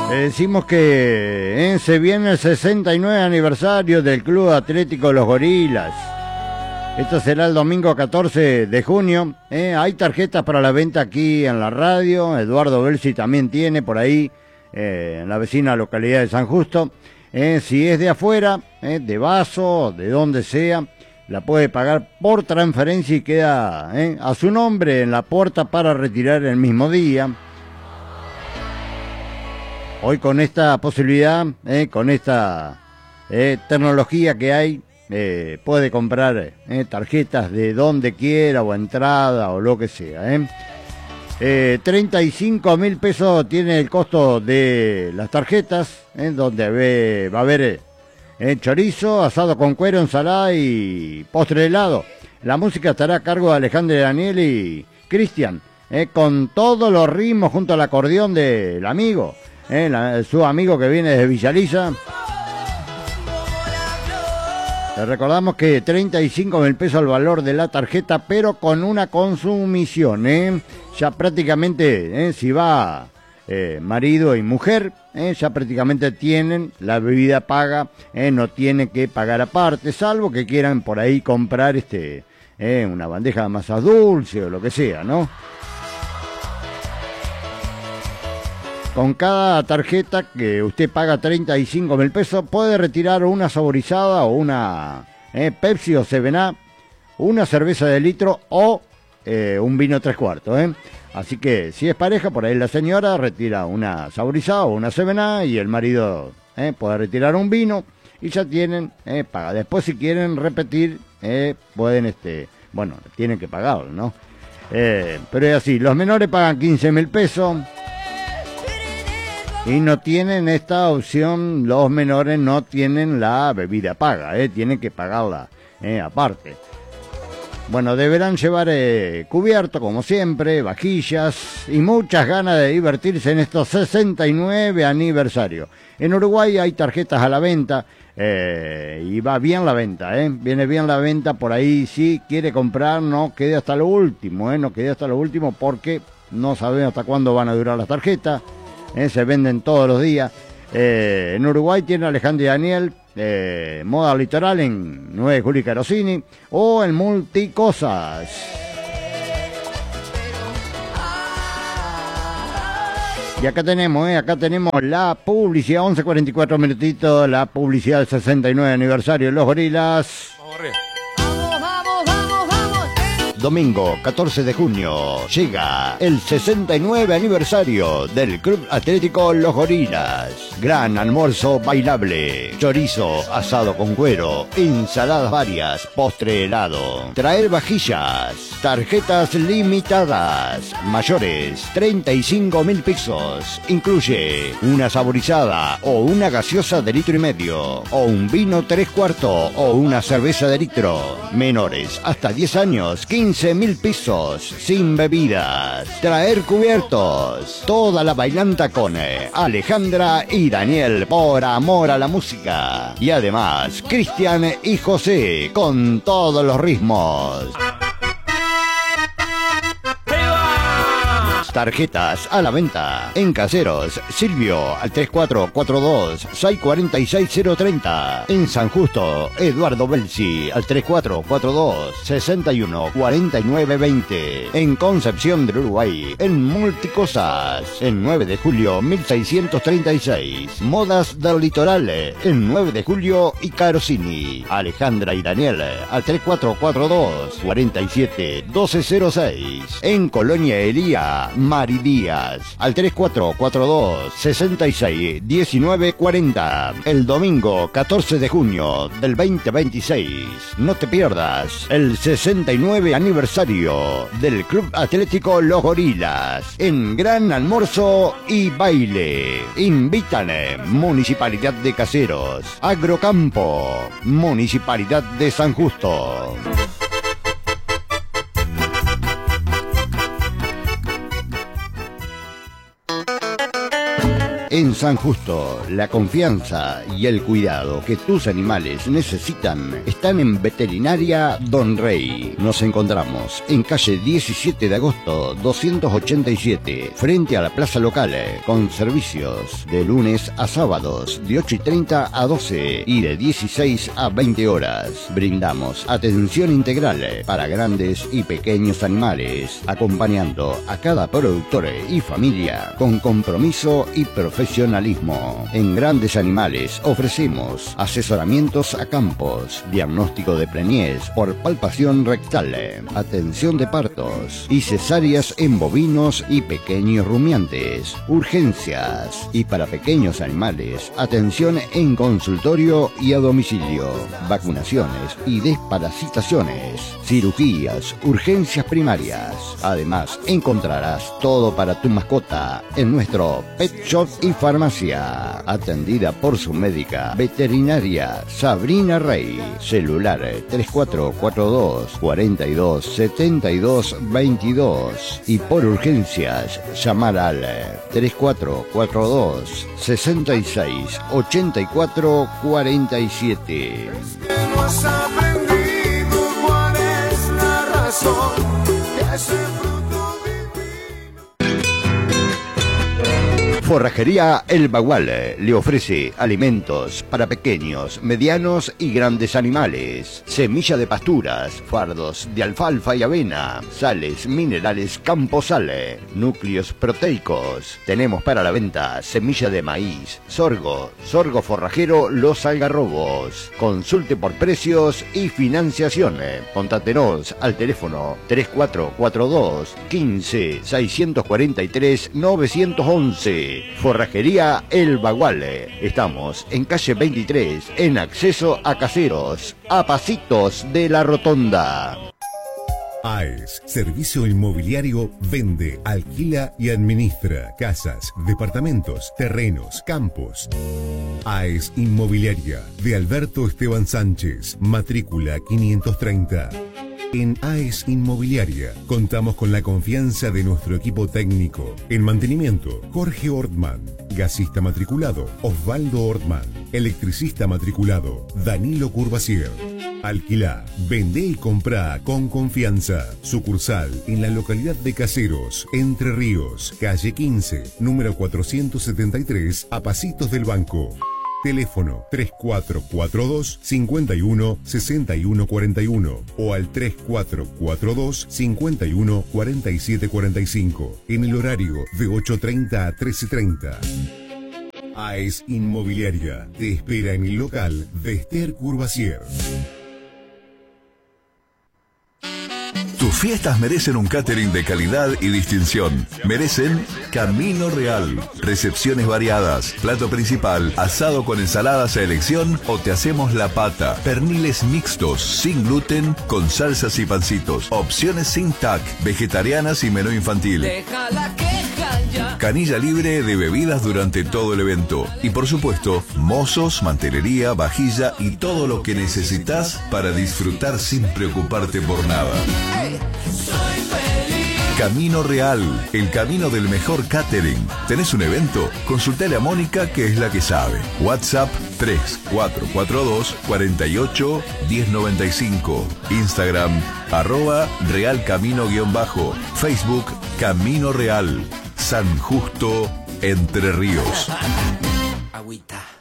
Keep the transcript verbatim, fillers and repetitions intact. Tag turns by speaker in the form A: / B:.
A: Le decimos que eh, se viene el sesenta y nueve aniversario del Club Atlético Los Gorilas. Esto será el domingo catorce de junio. Eh, hay tarjetas para la venta aquí en la radio. Eduardo Belsi también tiene por ahí, eh, en la vecina localidad de San Justo. Eh, si es de afuera, eh, de Vaso, de donde sea, la puede pagar por transferencia y queda eh, a su nombre en la puerta para retirar el mismo día. Hoy con esta posibilidad, eh, con esta eh, tecnología que hay, eh, puede comprar eh, tarjetas de donde quiera o entrada o lo que sea. Eh. Eh, treinta y cinco mil pesos tiene el costo de las tarjetas, eh, donde ve, va a haber eh, chorizo, asado con cuero, ensalada y postre de helado. La música estará a cargo de Alejandra Daniel y Cristian, eh, con todos los ritmos junto al acordeón del amigo. Eh, la, su amigo que viene desde Villaliza. Le recordamos que treinta y cinco mil pesos el valor de la tarjeta, pero con una consumición, ¿eh? Ya prácticamente, ¿eh? si va eh, marido y mujer, ¿eh? ya prácticamente tienen la bebida paga, ¿eh? no tienen que pagar aparte, salvo que quieran por ahí comprar este ¿eh? una bandeja de masas dulce o lo que sea, ¿no? Con cada tarjeta que usted paga treinta y cinco mil pesos, puede retirar una saborizada o una eh, Pepsi o seven up, una cerveza de litro o eh, un vino tres cuartos. Eh. Así que si es pareja, por ahí la señora retira una saborizada o una seven up y el marido eh, puede retirar un vino y ya tienen, eh, paga. Después si quieren repetir, eh, pueden, este, bueno, tienen que pagarlo, ¿no? Eh, pero es así, los menores pagan quince mil pesos. Y no tienen esta opción, los menores no tienen la bebida paga, eh, tienen que pagarla eh, aparte. Bueno, deberán llevar eh, cubierto, como siempre, vajillas y muchas ganas de divertirse en estos sesenta y nueve aniversarios. En Uruguay hay tarjetas a la venta eh, y va bien la venta, eh, viene bien la venta por ahí. Si quiere comprar, no quede hasta lo último, eh, no quede hasta lo último porque no sabemos hasta cuándo van a durar las tarjetas. Eh, se venden todos los días. Eh, en Uruguay tiene Alejandra y Daniel, eh, Moda Litoral en nueve de julio y Carosini, o en Multicosas. Y acá tenemos, eh, acá tenemos la publicidad, once cuarenta y cuatro minutitos, la publicidad del sesenta y nueve aniversario de Los Gorilas. Domingo catorce de junio llega el sesenta y nueve aniversario del Club Atlético Los Gorilas. Gran almuerzo bailable, chorizo asado con cuero, ensaladas varias, postre helado. Traer vajillas, tarjetas limitadas, mayores treinta y cinco mil pesos. Incluye una saborizada o una gaseosa de litro y medio, o un vino tres cuartos o una cerveza de litro. Menores hasta diez años, quince mil pesos, sin bebidas. Traer cubiertos. Toda la bailanta con Alejandra y Daniel por amor a la música. Y además, Cristian y José con todos los ritmos. Tarjetas a la venta en Caseros, Silvio al tres cuatro cuatro dos, seis cuatro seis cero tres cero. En San Justo, Eduardo Belsi al tres cuatro cuatro dos, seis uno cuatro nueve dos cero. En Concepción del Uruguay, en Multicosas, en nueve de julio mil seiscientos treinta y seis. Modas del Litoral, en nueve de julio y Carosini. Alejandra y Daniel al tres cuatro cuatro dos, cuatro siete uno dos cero seis. En Colonia Elía, Mari Díaz al tres cuatro cuatro dos, seis seis uno nueve cuatro cero. El domingo catorce de junio del veinte veintiséis. No te pierdas el sesenta y nueve aniversario del Club Atlético Los Gorilas en gran almuerzo y baile. Invitan Municipalidad de Caseros, Agrocampo, Municipalidad de San Justo. En San Justo, la confianza y el cuidado que tus animales necesitan están en Veterinaria Don Rey. Nos encontramos en calle diecisiete de agosto doscientos ochenta y siete, frente a la plaza local, con servicios de lunes a sábados de ocho y treinta a doce y de dieciséis a veinte horas. Brindamos atención integral para grandes y pequeños animales, acompañando a cada productor y familia con compromiso y profesionalismo. En Grandes Animales ofrecemos asesoramientos a campos, diagnóstico de preñez por palpación rectal, atención de partos y cesáreas en bovinos y pequeños rumiantes, urgencias y para pequeños animales, atención en consultorio y a domicilio, vacunaciones y desparasitaciones, cirugías, urgencias primarias. Además, encontrarás todo para tu mascota en nuestro Pet Shop y farmacia, atendida por su médica veterinaria Sabrina Rey. Celular tres cuatro cuatro dos, cuatro dos, siete dos dos y por urgencias llamar al tres cuatro cuatro dos, sesenta y seis, ochenta y cuatro cuarenta y siete.
B: No has aprendido cuál es la razón de ese fruto divino.
A: Forrajería El Bagual le ofrece alimentos para pequeños, medianos y grandes animales, semilla de pasturas, fardos de alfalfa y avena, sales minerales Camposale, núcleos proteicos. Tenemos para la venta semilla de maíz, sorgo, sorgo forrajero Los Algarrobos. Consulte por precios y financiación. Contáctenos al teléfono tres cuatro cuatro dos, quince, seiscientos cuarenta y tres, novecientos once. Forrajería El Bagual. Estamos en calle veintitrés, en acceso a Caseros, a pasitos de la rotonda.
C: AES, Servicio Inmobiliario, vende, alquila y administra casas, departamentos, terrenos, campos. AES Inmobiliaria, de Alberto Esteban Sánchez, matrícula quinientos treinta. En AES Inmobiliaria contamos con la confianza de nuestro equipo técnico. En mantenimiento, Jorge Ortman. Gasista matriculado, Osvaldo Ortman. Electricista matriculado, Danilo Curvacier. Alquilá, vende y comprá con confianza. Sucursal en la localidad de Caseros, Entre Ríos, calle quince, número cuatrocientos setenta y tres, a pasitos del banco. Teléfono tres cuatro cuatro dos, cinco uno, seis uno cuatro uno o al tres cuatro cuatro dos, cinco uno, cuatro siete cuatro cinco en el horario de ocho treinta a trece treinta. AES Inmobiliaria te espera en el local de Esther Curvacier.
D: Tus fiestas merecen un catering de calidad y distinción. Merecen Camino Real. Recepciones variadas, plato principal, asado con ensaladas a elección o te hacemos la pata. Perniles mixtos, sin gluten, con salsas y pancitos. Opciones sin T A C, vegetarianas y menú infantil.
B: Deja la queja ya.
D: Canilla libre de bebidas durante todo el evento. Y por supuesto, mozos, mantelería, vajilla y todo lo que necesitas para disfrutar sin preocuparte por nada.
B: Soy feliz.
D: Camino Real, el camino del mejor catering. ¿Tenés un evento? Consultale a Mónica, que es la que sabe. WhatsApp tres cuatro cuatro dos, cuatro ocho, uno cero nueve cinco. Instagram, arroba Real Camino guión bajo. Facebook, Camino Real. San Justo, Entre Ríos.
B: Agüita.